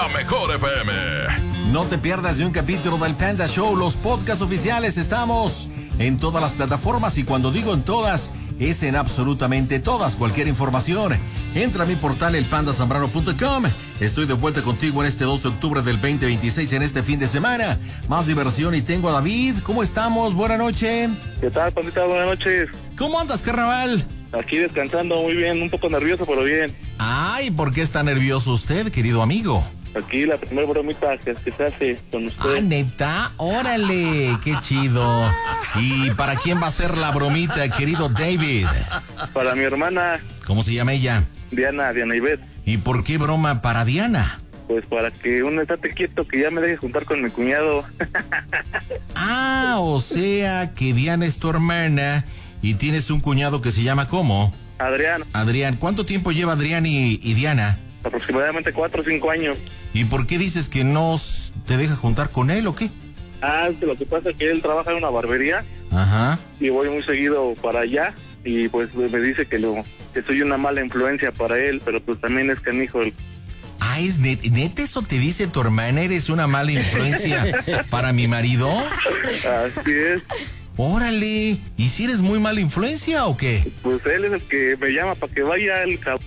la mejor FM. No te pierdas de un capítulo del Panda Show. Los podcasts oficiales estamos en todas las plataformas, y cuando digo en todas, es en absolutamente todas. Cualquier información, entra a mi portal elpandasambrano.com. Estoy de vuelta contigo en este 2 de octubre del 2026, en este fin de semana. Más diversión, y tengo a David. ¿Cómo estamos? Buenas noches. ¿Qué tal, Pandita? Buenas noches. ¿Cómo andas, carnaval? Aquí descansando muy bien, un poco nervioso, pero bien. Ay, ¿por qué está nervioso usted, querido amigo? Aquí la primera bromita que se hace con usted. Ah, ¿neta? Órale, qué chido. ¿Y para quién va a ser la bromita, querido David? Para mi hermana. ¿Cómo se llama ella? Diana Ivette. ¿Y por qué broma para Diana? Pues para que uno estate quieto, que ya me deje juntar con mi cuñado. Ah, o sea que Diana es tu hermana y tienes un cuñado que se llama ¿cómo? Adrián. Adrián. ¿Cuánto tiempo lleva Adrián y Diana? Aproximadamente 4 o 5 años. ¿Y por qué dices que no te deja juntar con él o qué? Lo que pasa es que él trabaja en una barbería. Ajá. Y voy muy seguido para allá. Y pues me dice que soy una mala influencia para él, pero pues también es canijo. Ah, ¿es neta eso te dice tu hermana? ¿Eres una mala influencia para mi marido? Así es. Órale. ¿Y si eres muy mala influencia o qué? Pues él es el que me llama para que vaya el cabrón.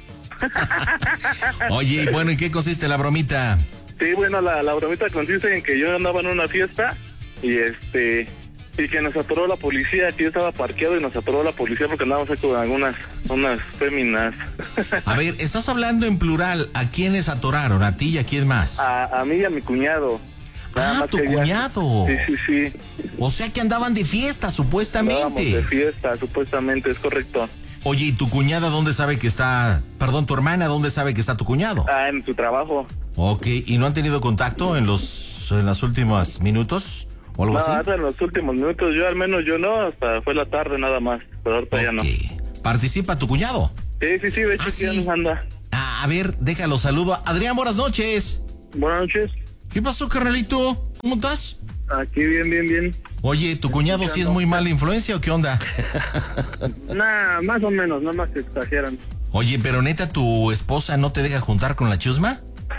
Oye, bueno, ¿en qué consiste la bromita? Sí, bueno, la bromita consiste en que yo andaba en una fiesta y que nos atoró la policía, que yo estaba parqueado y nos atoró la policía porque andábamos ahí con unas féminas. A ver, estás hablando en plural. ¿A quiénes atoraron? ¿A ti y a quién más? A mí y a mi cuñado. Ah, tu cuñado. Sí. O sea que andaban de fiesta, supuestamente. Andábamos de fiesta, supuestamente, es correcto. Oye, ¿y tu cuñada dónde sabe que está? Perdón, tu hermana, ¿dónde sabe que está tu cuñado? Ah, en su trabajo. Ok, ¿y no han tenido contacto en los últimos minutos o algo así? No, en los últimos minutos, al menos yo no, hasta fue la tarde nada más, pero ahorita ya no. ¿Participa tu cuñado? Sí, de hecho ya nos anda. Ah, a ver, déjalo, saludo. Adrián, buenas noches. Buenas noches. ¿Qué pasó, carnalito? ¿Cómo estás? Aquí bien. Oye, ¿tu cuñado sí es muy mala influencia o qué onda? Nah, más o menos, nada más que exageran. Oye, pero neta, ¿tu esposa no te deja juntar con la chusma?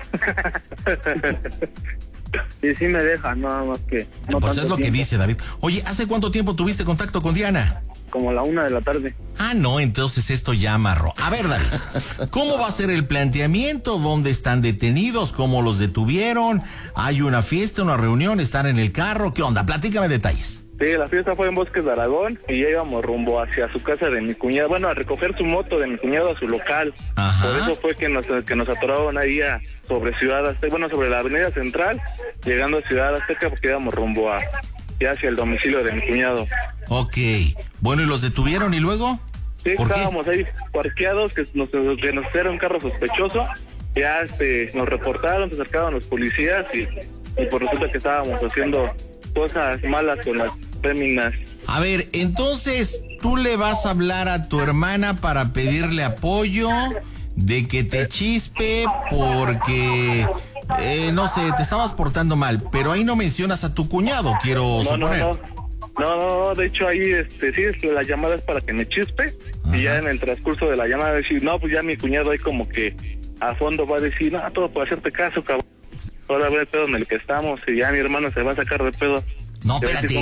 Sí me deja, nada más que... No, pues es lo que dice David. Oye, ¿hace cuánto tiempo tuviste contacto con Diana? Como la 1 de la tarde. Ah, no, entonces esto ya amarró. A ver, David, ¿cómo va a ser el planteamiento? ¿Dónde están detenidos? ¿Cómo los detuvieron? ¿Hay una fiesta, una reunión? ¿Están en el carro? ¿Qué onda? Platícame detalles. Sí, la fiesta fue en Bosques de Aragón y ya íbamos rumbo hacia su casa de mi cuñado, bueno, a recoger su moto de mi cuñado a su local. Ajá. Por eso fue que nos atoraron ahí sobre Ciudad Azteca, bueno, sobre la avenida Central, llegando a Ciudad Azteca porque íbamos rumbo ya hacia el domicilio de mi cuñado. Ok, bueno, ¿y los detuvieron y luego? Sí, ¿Por estábamos ahí parqueados, que nos era un carro sospechoso, ya nos reportaron, se acercaban los policías y pues resulta que estábamos haciendo cosas malas con las féminas. A ver, entonces, ¿tú le vas a hablar a tu hermana para pedirle apoyo de que te chispe porque, no sé, te estabas portando mal, pero ahí no mencionas a tu cuñado, quiero suponer. No, de hecho ahí, sí, la llamada es para que me chispe. Ajá. Y ya en el transcurso de la llamada decir, no, pues ya mi cuñado ahí como que a fondo va a decir, no, todo por hacerte caso, cabrón. Ahora ve el pedo en el que estamos y ya mi hermano se va a sacar de pedo. No,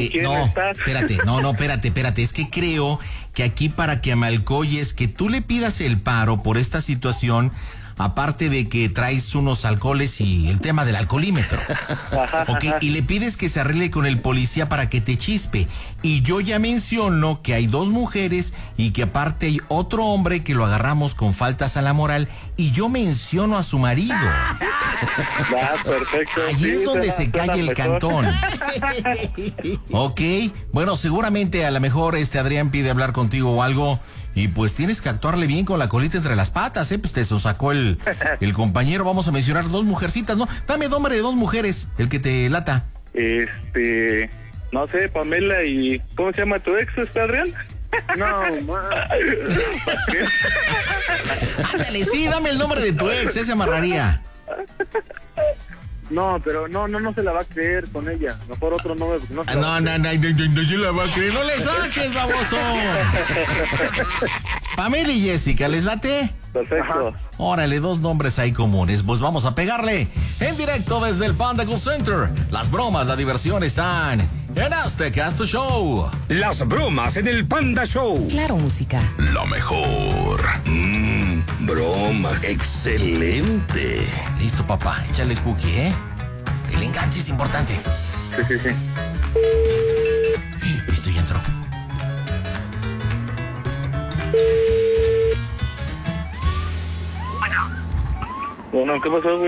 espérate, es que creo que aquí para que Amalcoyes, que tú le pidas el paro por esta situación, aparte de que traes unos alcoholes y el tema del alcoholímetro, okay, y le pides que se arregle con el policía para que te chispe, y yo ya menciono que hay 2 mujeres y que aparte hay otro hombre que lo agarramos con faltas a la moral, y yo menciono a su marido. Perfecto. Ahí sí, es donde se cae el cantón. Ok, bueno, seguramente a lo mejor Adrián pide hablar contigo o algo, y pues tienes que actuarle bien con la colita entre las patas, pues te sacó el compañero. Vamos a mencionar 2 mujercitas, ¿no? Dame nombre de 2 mujeres, el que te lata. No sé, Pamela y... ¿Cómo se llama tu ex, Adrián? No, ándale, sí, dame el nombre de tu ex, ese amarraría. No, pero no se la va a creer con ella. Mejor otro nombre. No se la va a creer. No le saques, baboso. Pamela y Jessica, ¿les late? Perfecto. Ajá. Órale, 2 nombres ahí comunes. Pues vamos a pegarle en directo desde el Panda Cool Center. Las bromas, la diversión están en Azteca Tu Show. Las bromas en el Panda Show. Claro, música. Lo mejor. Bromas. Excelente. Listo, papá. Échale cookie, ¿eh? El enganche es importante. Sí. Listo, y entró. Bueno, ¿qué pasó, güey?